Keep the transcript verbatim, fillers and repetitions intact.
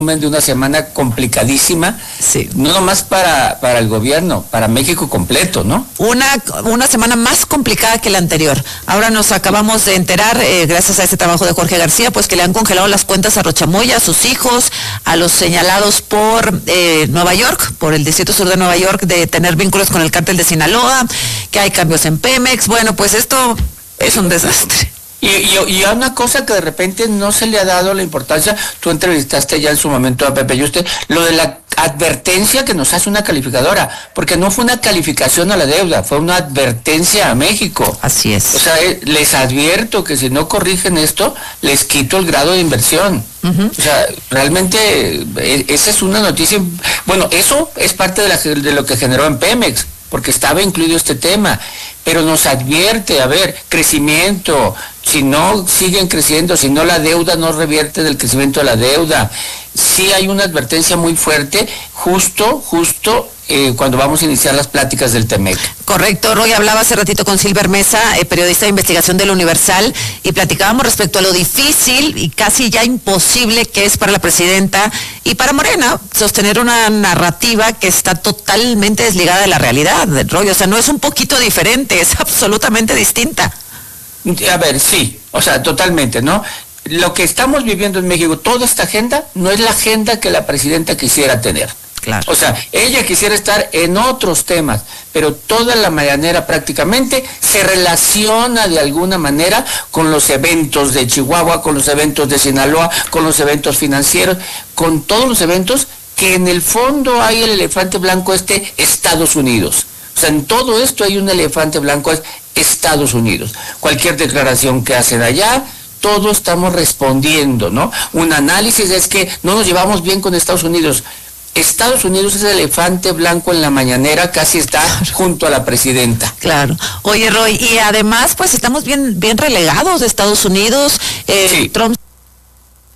de una semana complicadísima, sí. no nomás para, para el gobierno, para México completo, ¿no? Una, una semana más complicada que la anterior. Ahora nos acabamos de enterar, eh, gracias a este trabajo de Jorge García, pues que le han congelado las cuentas a Rochamoya, a sus hijos, a los señalados por eh, Nueva York, por el Distrito Sur de Nueva York, de tener vínculos con el cártel de Sinaloa, que hay cambios en Pemex. Bueno, pues esto es un desastre. Y, y, y una cosa que de repente no se le ha dado la importancia, tú entrevistaste ya en su momento a Pepe Yuste, lo de la advertencia que nos hace una calificadora, porque no fue una calificación a la deuda, fue una advertencia a México. Así es. O sea, eh, les advierto que si no corrigen esto, les quito el grado de inversión. Uh-huh. O sea, realmente eh, esa es una noticia, bueno, eso es parte de, la, de lo que generó en Pemex, porque estaba incluido este tema, pero nos advierte, a ver, crecimiento, si no siguen creciendo, si no la deuda no revierte del crecimiento de la deuda, sí hay una advertencia muy fuerte, justo, justo eh, cuando vamos a iniciar las pláticas del Temec. Correcto, Roy, hablaba hace ratito con Silver Mesa, eh, periodista de investigación del Universal, y platicábamos respecto a lo difícil y casi ya imposible que es para la presidenta y para Morena sostener una narrativa que está totalmente desligada de la realidad, Roy, o sea, no es un poquito diferente, es absolutamente distinta. A ver, sí, o sea, totalmente, ¿no? Lo que estamos viviendo en México, toda esta agenda, no es la agenda que la presidenta quisiera tener. Claro. O sea, ella quisiera estar en otros temas, pero toda la mañanera prácticamente se relaciona de alguna manera con los eventos de Chihuahua, con los eventos de Sinaloa, con los eventos financieros, con todos los eventos que en el fondo hay el elefante blanco este Estados Unidos. O sea, en todo esto hay un elefante blanco, es Estados Unidos. Cualquier declaración que hacen allá, todos estamos respondiendo, ¿no? Un análisis es que no nos llevamos bien con Estados Unidos. Estados Unidos es el elefante blanco en la mañanera, casi está junto a la presidenta. Claro. Oye, Roy, y además, pues estamos bien, bien relegados de Estados Unidos. Eh, sí. Trump